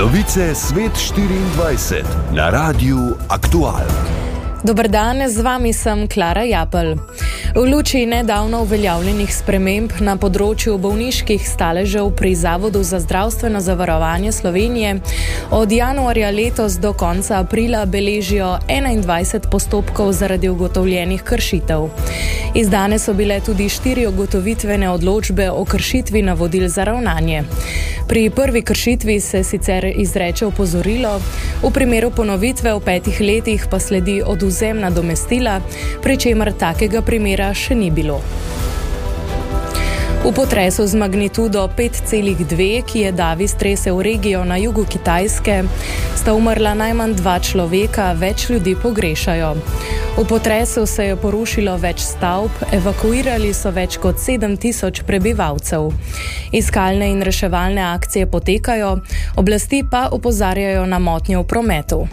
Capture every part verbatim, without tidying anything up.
Novice Svet štiriindvajset na Radiu Aktual. Dober dan, z vami sem Klara Japelj. V luči nedavno uveljavljenih sprememb na področju bolniških staležev pri Zavodu za zdravstveno zavarovanje Slovenije od januarja letos do konca aprila beležijo enaindvajset postopkov zaradi ugotovljenih kršitev. Izdane so bile tudi štiri ugotovitvene odločbe o kršitvi navodil za ravnanje. Pri prvi kršitvi se sicer izreče opozorilo, v primeru ponovitve v petih letih pa sledi odvzem nadomestila, pri čemer takega primera še ni bilo. V potresu z magnitudo pet celih dve, ki je davi stresel regijo na jugu Kitajske, sta umrla najmanj dva človeka, več ljudi pogrešajo. V potresu se je porušilo več stavb, evakuirali so več kot sedem tisoč prebivalcev. Iskalne in reševalne akcije potekajo, oblasti pa opozarjajo na motnje v prometu.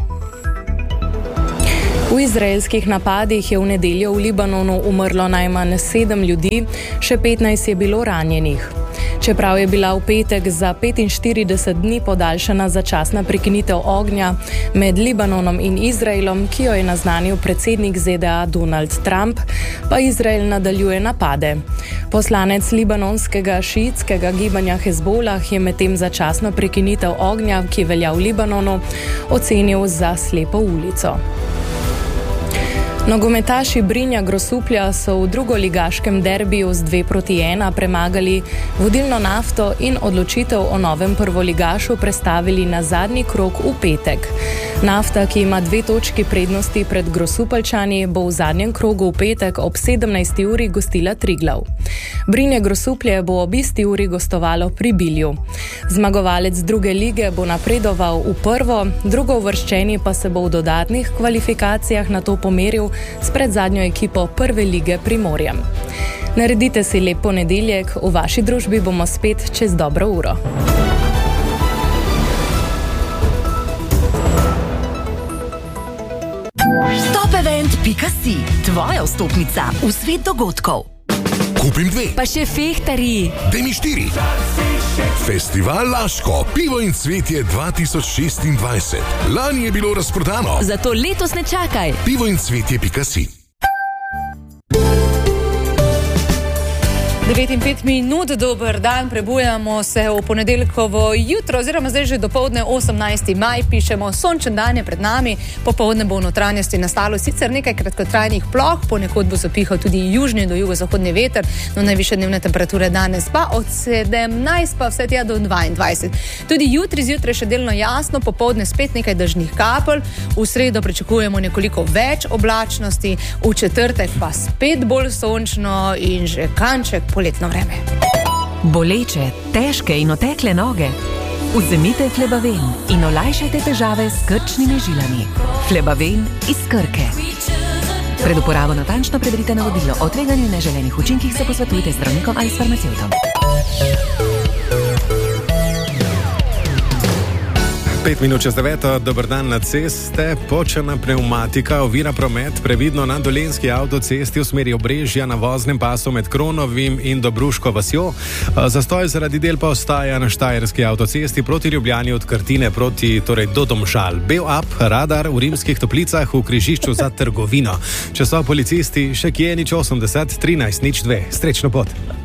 V izraelskih napadih je v nedeljo v Libanonu umrlo najmanj sedem ljudi, še petnajst je bilo ranjenih. Čeprav je bila v petek za petinštirideset dni podaljšana začasna prekinitev ognja med Libanonom in Izraelom, ki jo je naznanil predsednik Z D A Donald Trump, pa Izrael nadaljuje napade. Poslanec libanonskega šiitskega gibanja Hezbolah je medtem začasno prekinitev ognja, ki velja v Libanonu, ocenil za slepo ulico. Nogometaši Brinja Grosuplja so v drugoligaškem derbiju z dve proti ena premagali vodilno Nafto in odločitev o novem prvoligašu prestavili na zadnji krog v petek. Nafta, ki ima dve točki prednosti pred Grosupeljčani, bo v zadnjem krogu v petek ob sedemnajsti uri gostila Triglav. Brinje Grosuplje bo ob isti uri gostovalo pri Bilju. Zmagovalec druge lige bo napredoval v prvo, drugouvrščeni pa se bo v dodatnih kvalifikacijah na to pomeril s predzadnjo ekipo prve lige Primorjem. Naredite si lep ponedeljek, v vaši družbi bomo spet čez dobro uro. Topevent pika si, tvoja vstopnica v svet dogodkov. Kupim dve. Pa še fehtari. Dej mi štiri. Festival Laško, pivo in cvetje dva tisoč šestindvajset. Lani je bilo razprodano. Zato letos ne čakaj. pivo in cvetje pika si. devet in pet minut, dober dan, prebujamo se v ponedeljkovo jutro, oziroma zdaj že dopoldne osemnajsti maj, pišemo, sončen dan je pred nami, popoldne bo v notranjosti nastalo sicer nekaj kratkotrajnih ploh, ponekod bo zapihal tudi južni do jugozahodni veter, no najvišje dnevne temperature danes pa od sedemnajst pa vse tja do dvaindvajset. Tudi jutri zjutraj še delno jasno, popoldne spet nekaj dežnih kapelj, v sredo pričakujemo nekoliko več oblačnosti, v četrtek pa spet bolj sončno in že kanček poletno vreme. Boleče, težke in otekle noge? Vzemite Flebaven in olajšajte težave s krčnimi žilami. Flebaven iz Krke. Pred uporabo natančno preberite navodilo o tveganju in neželenih učinkih, se posvetujte z zdravnikom ali s farmacevtom. Pet minut čez deveto, dober dan na ceste, počena pneumatika ovira promet, previdno na Dolenjski avtocesti v smeri Obrežja na voznem pasu med Kronovim in Dobruško vasjo. Zastoj zaradi del pa ostaja na Štajerski avtocesti proti Ljubljani od Krtine proti, torej do Domžal. Bel up, radar v Rimskih Toplicah v križišču za trgovino. Če so policisti, še kje nič osemdeset, trinajst nič dve. Srečno pot.